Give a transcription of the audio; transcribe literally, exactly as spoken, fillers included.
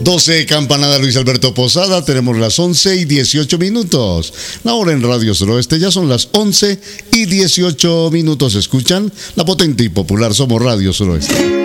doce, campanada Luis Alberto Posada, tenemos las once y dieciocho minutos. La hora en Radio Suroeste ya son las once y dieciocho minutos. Escuchan la potente y popular Somos Radio Suroeste.